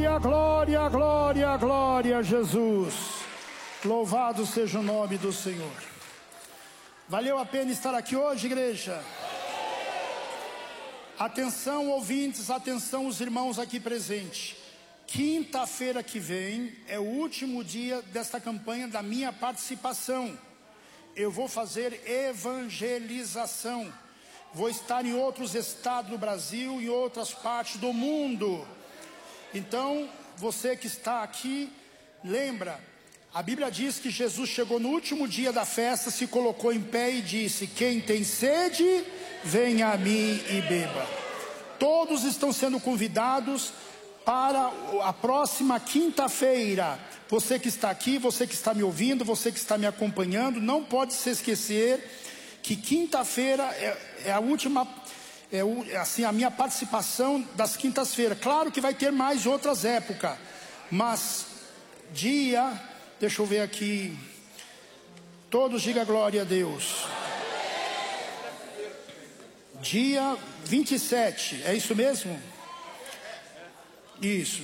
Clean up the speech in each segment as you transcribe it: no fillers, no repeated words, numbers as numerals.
Glória, glória, glória, glória a Jesus. Louvado seja o nome do Senhor. Valeu a pena estar aqui hoje, igreja? Atenção, ouvintes, atenção, os irmãos aqui presentes. Quinta-feira que vem é o último dia desta campanha da minha participação. Eu vou fazer evangelização. Vou estar em outros estados do Brasil e outras partes do mundo. Então, você que está aqui, lembra, a Bíblia diz que Jesus chegou no último dia da festa, se colocou em pé e disse: quem tem sede, venha a mim e beba. Todos estão sendo convidados para a próxima quinta-feira. Você que está aqui, você que está me ouvindo, você que está me acompanhando, não pode se esquecer que quinta-feira é a última, assim, a minha participação das quintas-feiras. Claro que vai ter mais outras épocas, mas deixa eu ver aqui, todos digam glória a Deus. Dia 27, é isso mesmo? Isso,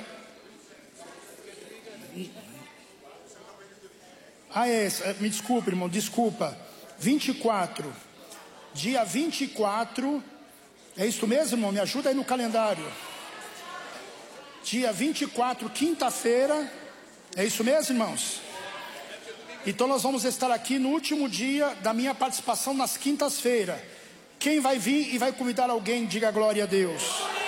me desculpe, irmão, desculpa. 24, dia 24, é isso mesmo, irmão? Me ajuda aí no calendário. Dia 24, quinta-feira, é isso mesmo, irmãos? Então nós vamos estar aqui no último dia da minha participação nas quintas-feiras. Quem vai vir e vai convidar alguém, diga glória a Deus.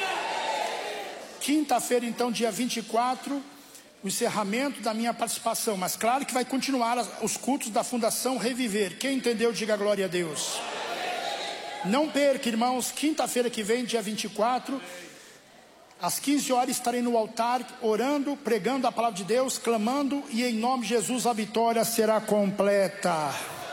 Quinta-feira, então, dia 24, o encerramento da minha participação, mas claro que vai continuar os cultos da Fundação Reviver. Quem entendeu, diga glória a Deus. Não perca, irmãos, quinta-feira que vem, dia 24, às 15 horas estarei no altar, orando, pregando a palavra de Deus, clamando, e em nome de Jesus a vitória será completa.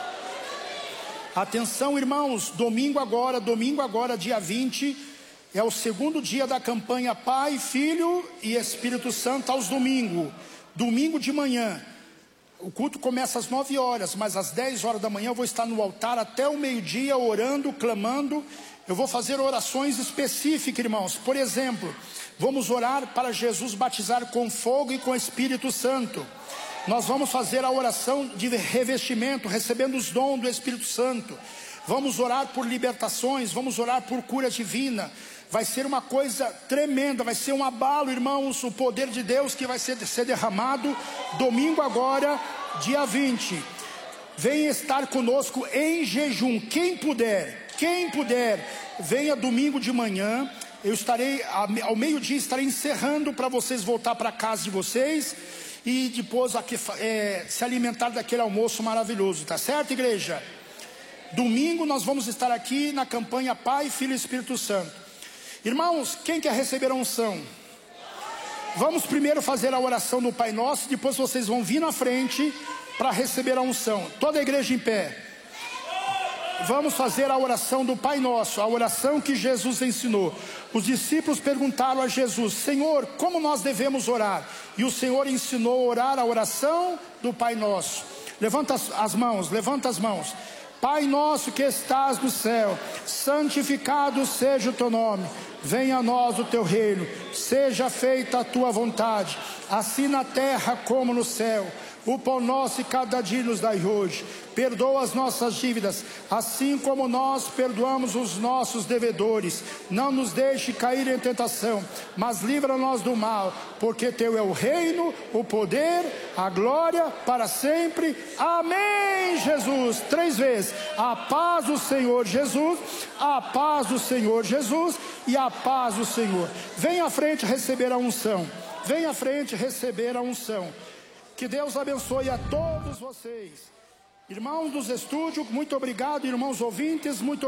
Atenção, irmãos, domingo agora, dia 20, é o segundo dia da campanha Pai, Filho e Espírito Santo aos domingos. Domingo de manhã. O culto começa às 9 horas, mas às 10 horas da manhã eu vou estar no altar até o meio-dia, orando, clamando. Eu vou fazer orações específicas, irmãos. Por exemplo, vamos orar para Jesus batizar com fogo e com Espírito Santo. Nós vamos fazer a oração de revestimento, recebendo os dons do Espírito Santo. Vamos orar por libertações, vamos orar por cura divina. Vai ser uma coisa tremenda, vai ser um abalo, irmãos, o poder de Deus que vai ser derramado domingo agora, dia 20. Venha estar conosco em jejum, quem puder, venha domingo de manhã. Eu estarei, ao meio-dia estarei encerrando para vocês voltar para casa de vocês e depois aqui, se alimentar daquele almoço maravilhoso, tá certo, igreja? Domingo nós vamos estar aqui na campanha Pai, Filho e Espírito Santo. Irmãos, quem quer receber a unção? Vamos primeiro fazer a oração do Pai Nosso, depois vocês vão vir na frente para receber a unção. Toda a igreja em pé. Vamos fazer a oração do Pai Nosso, a oração que Jesus ensinou. Os discípulos perguntaram a Jesus: Senhor, como nós devemos orar? E o Senhor ensinou a orar a oração do Pai Nosso. Levanta as mãos. Pai nosso que estás no céu, santificado seja o teu nome. Venha a nós o teu reino, seja feita a tua vontade, assim na terra como no céu. O pão nosso e cada dia nos dai hoje. Perdoa as nossas dívidas, assim como nós perdoamos os nossos devedores. Não nos deixe cair em tentação, mas livra-nos do mal, porque teu é o reino, o poder, a glória para sempre. Amém, Jesus. 3 vezes. A paz do Senhor Jesus, a paz do Senhor Jesus e a paz do Senhor. Venha à frente receber a unção. Venha à frente receber a unção. Que Deus abençoe a todos vocês. Irmãos dos estúdios, muito obrigado. Irmãos ouvintes, muito obrigado.